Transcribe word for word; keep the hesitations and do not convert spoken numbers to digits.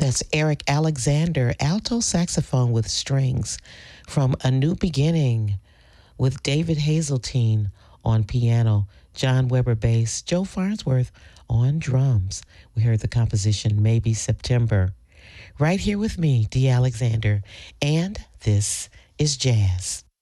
That's Eric Alexander, alto saxophone with strings from A New Beginning, with David Hazeltine on piano, John Weber bass, Joe Farnsworth on drums. We heard the composition Maybe September. Right here with me, Dee Alexander, and this is Jazz.